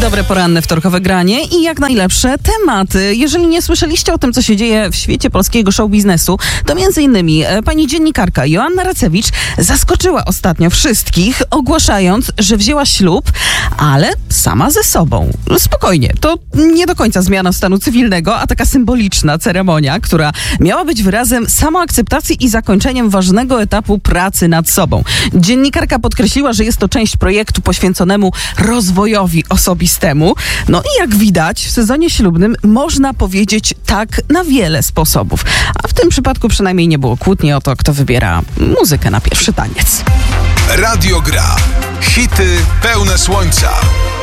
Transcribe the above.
dobre poranne wtorkowe granie i jak najlepsze tematy. Jeżeli nie słyszeliście o tym, co się dzieje w świecie polskiego show biznesu, to między innymi pani dziennikarka Joanna Racewicz zaskoczyła ostatnio wszystkich, ogłaszając, że wzięła ślub, ale sama ze sobą. Spokojnie, to nie do końca zmiana stanu cywilnego, a taka symboliczna ceremonia, która miała być wyrazem samoakceptacji i zakończeniem ważnego etapu pracy nad sobą. Dziennikarka podkreśliła, że jest to część projektu poświęconemu rozwojowi osobistemu. No i jak widać, w sezonie ślubnym można powiedzieć tak na wiele sposobów. A w tym przypadku przynajmniej nie było kłótni o to, kto wybiera muzykę na pierwszy taniec. Radio Gra. Hity pełne słońca.